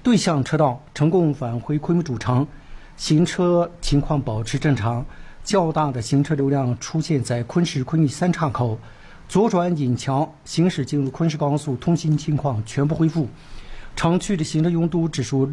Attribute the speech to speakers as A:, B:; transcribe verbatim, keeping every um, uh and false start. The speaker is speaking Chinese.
A: 对向车道成功返回昆明主城，行车情况保持正常。较大的行车流量出现在昆石昆玉三岔口，左转引桥行驶进入昆石高速通行情况全部恢复。城区的行车拥堵指数